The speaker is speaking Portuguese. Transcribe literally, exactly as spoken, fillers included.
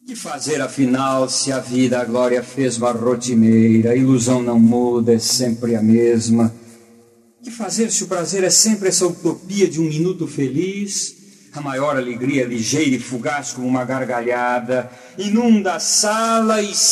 Que fazer afinal se a vida a glória fez uma rotineira, a ilusão não muda, é sempre a mesma? Que fazer se o prazer é sempre essa utopia de um minuto feliz? A maior alegria, ligeira e fugaz como uma gargalhada, inunda a sala e